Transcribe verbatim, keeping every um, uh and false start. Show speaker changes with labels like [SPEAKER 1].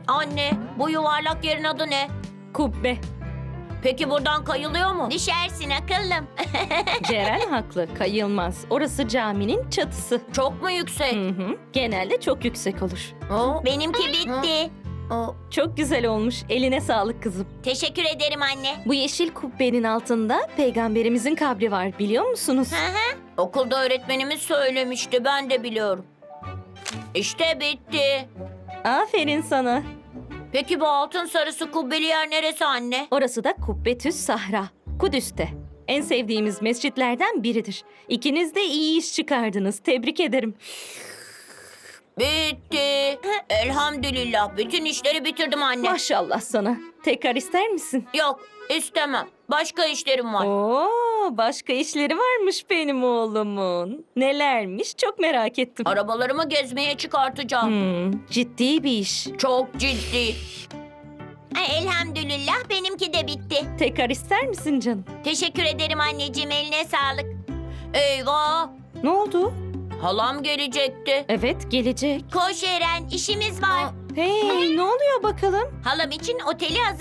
[SPEAKER 1] Anne, bu yuvarlak yerin adı ne?
[SPEAKER 2] Kubbe.
[SPEAKER 1] Peki buradan kayılıyor mu?
[SPEAKER 3] Düşersin akıllım.
[SPEAKER 2] Ceren haklı, kayılmaz. Orası caminin çatısı.
[SPEAKER 1] Çok mu yüksek?
[SPEAKER 2] Hı hı. Genelde çok yüksek olur.
[SPEAKER 1] Oo,
[SPEAKER 3] Benimki bitti.
[SPEAKER 1] oo.
[SPEAKER 2] Çok güzel olmuş. Eline sağlık kızım.
[SPEAKER 3] Teşekkür ederim anne.
[SPEAKER 2] Bu yeşil kubbenin altında peygamberimizin kabri var, biliyor musunuz?
[SPEAKER 3] Hı hı.
[SPEAKER 1] Okulda öğretmenimiz söylemişti, ben de biliyorum. İşte bitti.
[SPEAKER 2] Aferin sana.
[SPEAKER 1] Peki bu altın sarısı kubbeli yer neresi anne?
[SPEAKER 2] Orası da Kubbetüs Sahra, Kudüs'te. En sevdiğimiz mescitlerden biridir. İkiniz de iyi iş çıkardınız. Tebrik ederim.
[SPEAKER 1] Bitti. Elhamdülillah. Bütün işleri bitirdim anne.
[SPEAKER 2] Maşallah sana. Tekrar ister misin?
[SPEAKER 1] Yok, istemem. Başka işlerim var.
[SPEAKER 2] Oo, başka işleri varmış benim oğlumun. Nelermiş? Çok merak ettim.
[SPEAKER 1] Arabalarımı gezmeye çıkartacağım.
[SPEAKER 2] Hmm, ciddi bir iş.
[SPEAKER 1] Çok ciddi.
[SPEAKER 3] Ay, elhamdülillah benimki de bitti.
[SPEAKER 2] Tekrar ister misin canım?
[SPEAKER 3] Teşekkür ederim anneciğim, eline sağlık.
[SPEAKER 1] Eyvah!
[SPEAKER 2] Ne oldu?
[SPEAKER 1] Halam gelecekti.
[SPEAKER 2] Evet, gelecek.
[SPEAKER 3] Koş Eren, işimiz var.
[SPEAKER 2] Hey, ne oluyor bakalım?
[SPEAKER 3] Halam için oteli hazır.